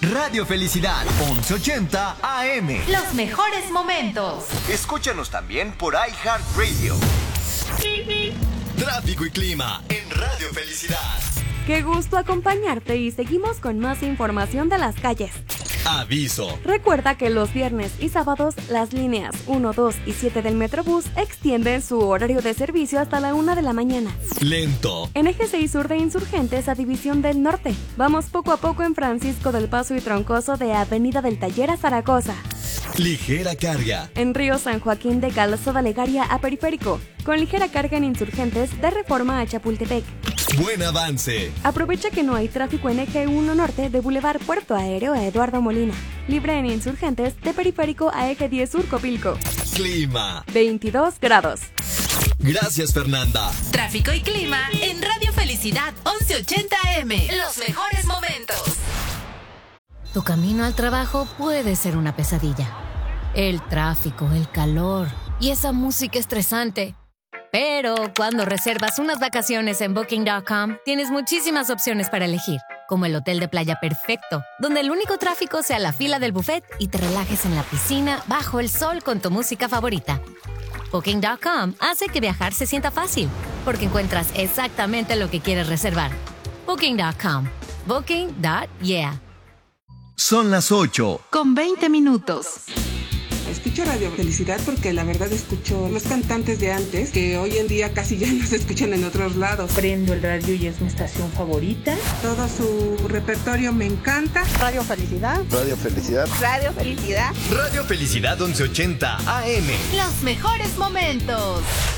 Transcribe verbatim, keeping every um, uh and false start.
Radio Felicidad, once ochenta A M. Los mejores momentos. Escúchanos también por iHeartRadio. Tráfico y clima en Radio Felicidad. Qué gusto acompañarte y seguimos con más información de las calles. Aviso. Recuerda que los viernes y sábados las líneas uno, dos y siete del Metrobús extienden su horario de servicio hasta la una de la mañana. Lento. En Eje seis Sur de Insurgentes a División del Norte. Vamos poco a poco en Francisco del Paso y Troncoso de Avenida del Taller a Zaragoza. Ligera carga. En Río San Joaquín de Calzada Legaria a Periférico. Con ligera carga en Insurgentes de Reforma a Chapultepec. Buen avance. Aprovecha que no hay tráfico en Eje uno Norte de Boulevard Puerto Aéreo a Eduardo Molina. Libre en Insurgentes de Periférico a Eje diez Sur Copilco. Clima. veintidós grados. Gracias, Fernanda. Tráfico y clima en Radio Felicidad once ochenta A M. Los mejores momentos. Tu camino al trabajo puede ser una pesadilla. El tráfico, el calor y esa música estresante. Pero cuando reservas unas vacaciones en Booking punto com, tienes muchísimas opciones para elegir, como el hotel de playa perfecto, donde el único tráfico sea la fila del buffet y te relajes en la piscina bajo el sol con tu música favorita. Booking punto com hace que viajar se sienta fácil, porque encuentras exactamente lo que quieres reservar. Booking punto com. Booking. Yeah. Son las ocho. Con veinte minutos. Escucho Radio Felicidad porque la verdad escucho los cantantes de antes que hoy en día casi ya no se escuchan en otros lados. Prendo el radio y es mi estación favorita. Todo su repertorio me encanta. Radio Felicidad. Radio Felicidad. Radio Felicidad. Radio Felicidad once ochenta A M. Los mejores momentos.